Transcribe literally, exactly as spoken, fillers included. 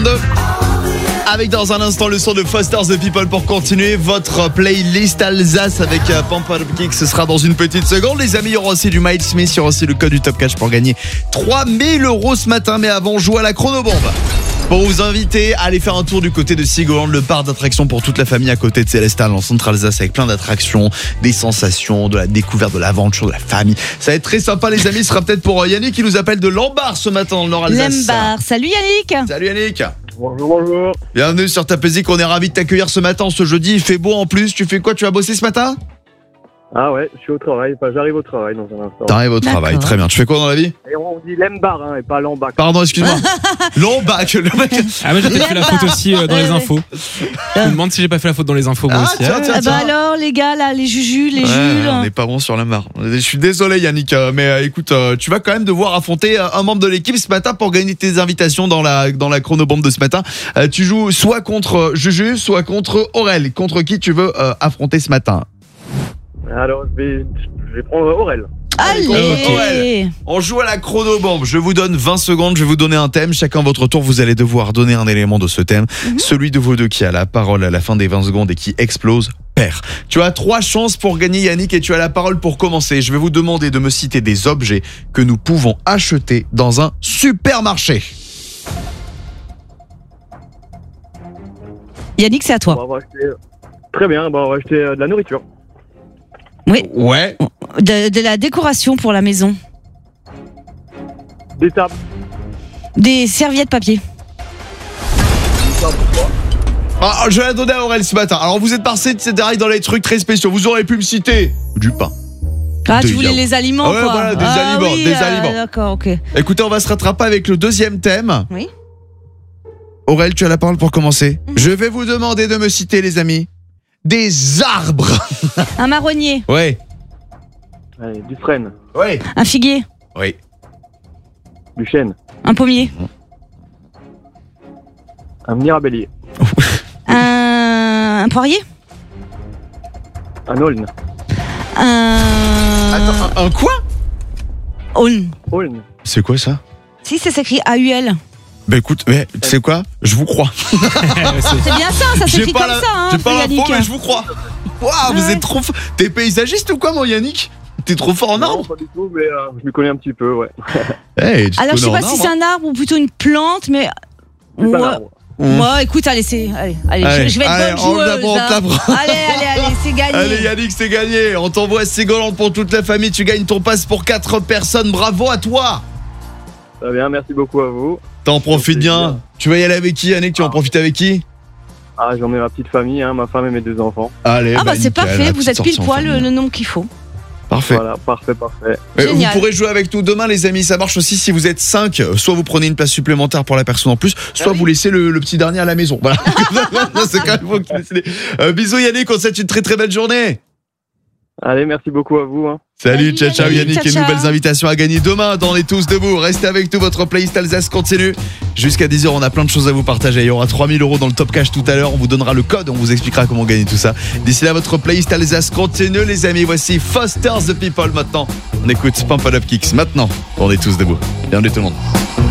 trente-deux. Avec dans un instant le son de Foster the People pour continuer votre playlist Alsace avec Pump Up Kicks. Ce sera dans une petite seconde. Les amis, il y aura aussi du Miles Smith, il y aura aussi le code du Top Cash pour gagner trois mille euros ce matin. Mais avant, joue à la chronobombe. Pour vous inviter à aller faire un tour du côté de Sigoland, le parc d'attractions pour toute la famille à côté de Célestal en centre Alsace avec plein d'attractions, des sensations, de la découverte, de l'aventure, de la famille. Ça va être très sympa les amis, ce sera peut-être pour Yannick qui nous appelle de Lambar ce matin dans le Nord Alsace. Lambar, salut Yannick. Salut Yannick. Bonjour, bonjour. Bienvenue sur ta Musique, on est ravis de t'accueillir ce matin, ce jeudi, il fait beau en plus. Tu fais quoi, tu vas bosser ce matin ? Ah ouais, je suis au travail, enfin j'arrive au travail dans un instant. T'arrives au travail, D'accord. Très bien. Tu fais quoi dans la vie ? Et on dit Lembar hein, et pas Lambac. Pardon, excuse-moi. Lambac, le mec. Ah ouais, j'ai peut-être fait la faute aussi euh, dans les infos. Je me demande si j'ai pas fait la faute dans les infos moi Ah, aussi. tiens, Ah, tiens. Ah bah alors les gars là, les jujus, les Ouais, jules. on n'est pas bon sur la barre. Je suis désolé Yannick, euh, mais euh, écoute, euh, tu vas quand même devoir affronter euh, un membre de l'équipe ce matin pour gagner tes invitations dans la dans la chronobombe de ce matin. Euh, tu joues soit contre euh, Juju, soit contre Aurel. Contre qui tu veux euh, affronter ce matin ? Alors je vais, je vais prendre Aurel. Allez. Aurel. On joue à la chronobombe. Je vous donne vingt secondes. Je vais vous donner un thème. Chacun à votre tour, vous allez devoir donner un élément de ce thème. Mm-hmm. Celui de vous deux qui a la parole à la fin des vingt secondes et qui explose perd. Tu as trois chances pour gagner Yannick et tu as la parole pour commencer. Je vais vous demander de me citer des objets que nous pouvons acheter dans un supermarché. Yannick, c'est à On toi. va acheter... Très bien, bah on va acheter euh, de la nourriture. Oui. Ouais. De, de la décoration pour la maison. Des tables. Des serviettes papier. Ah, je vais la donner à Aurel ce matin. Alors vous êtes passé de cette dans les trucs très spéciaux. Vous aurez pu me citer du pain. Ah, Des tu voulais yaourts. les aliments, Ouais, quoi. voilà, des ah, aliments, oui, des euh, aliments. D'accord, ok. Écoutez, on va se rattraper avec le deuxième thème. Oui. Aurel, tu as la parole pour commencer. Mhm. Je vais vous demander de me citer, les amis, des arbres. Un marronnier, Ouais. Allez, du frêne, Ouais. un figuier, Oui. du chêne, un pommier, un mirabellier, un, un poirier, un aulne. un... Attends, un, un quoi ? Aulne. Aulne. C'est quoi ça ? Si, ça s'écrit A U L. Bah écoute, mais tu sais quoi ? Je vous crois. C'est bien ça, ça J'ai s'écrit pas comme la- ça, hein, J'ai pas l'info, Yannick. mais je vous crois. Waouh, vous Ouais. êtes trop fort. T'es paysagiste ou quoi, mon Yannick ? T'es trop fort en Non, arbre ? pas du tout, mais euh, je m'y connais un petit peu, ouais. Hey, tu te Alors, je sais connais pas en si c'est arbre, un arbre ou plutôt une plante, mais... C'est pas Ouais. l'arbre. hein. Moi, écoute, allez, c'est... Allez, allez, Allez, je, je vais être allez, bonne on joueuse. la prend, on te la hein. prend. Allez, allez, allez, c'est gagné. Allez Yannick, c'est gagné. On t'envoie à Ségolande pour toute la famille. Tu gagnes ton passe pour quatre personnes. Bravo à toi. Très bien, merci beaucoup à vous. T'en profites bien. bien. Tu vas y aller avec qui, Yannick ? Tu vas en profiter avec qui ? Ah, j'en ai ma petite famille, hein, ma femme et mes deux enfants. Allez, Ah bah c'est nickel, parfait, la vous petite êtes pile sortie en poil le, famille. le nombre qu'il faut. Parfait. Voilà, parfait, parfait. Euh, Vous Génial. pourrez jouer avec nous demain, les amis. Ça marche aussi si vous êtes cinq. Soit vous prenez une place supplémentaire pour la personne en plus, soit Ah oui. vous laissez le, le petit dernier à la maison. Voilà. C'est quand même vous qui décidez. Euh, bisous Yannick, on te souhaite une très très belle journée. Allez, merci beaucoup à vous. Hein. Salut, Salut, ciao ciao Yannick, Yannick, ciao, et ciao. nouvelles invitations à gagner demain dans les Tous Debout. Restez avec nous, votre playlist Alsace continue. Jusqu'à dix heures, on a plein de choses à vous partager. Il y aura trois mille euros dans le Top Cash tout à l'heure. On vous donnera le code, on vous expliquera comment gagner tout ça. D'ici là, votre playlist Alsace continue, les amis. Voici Foster the People maintenant. On écoute Pump Up Kicks maintenant. On est tous debout. Bienvenue tout le monde.